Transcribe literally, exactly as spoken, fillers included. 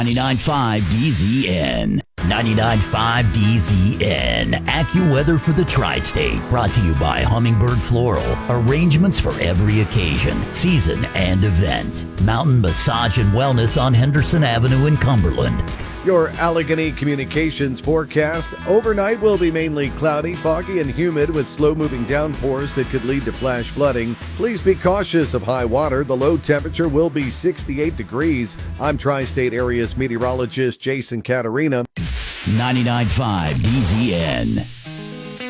ninety-nine point five D Z N. ninety-nine point five D Z N. AccuWeather for the Tri-State. Brought to you by Hummingbird Floral. Arrangements for every occasion, season, and event. Mountain Massage and Wellness on Henderson Avenue in Cumberland. Your Allegheny Communications forecast. Overnight will be mainly cloudy, foggy, and humid with slow-moving downpours that could lead to flash flooding. Please be cautious of high water. The low temperature will be sixty-eight degrees. I'm Tri-State Area's meteorologist Jason Caterina. ninety-nine point five D Z N.